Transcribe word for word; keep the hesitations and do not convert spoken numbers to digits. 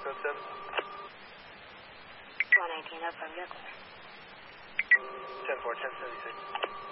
code seven. one eighteen, oh five, vehicle. ten four, ten seventy-six.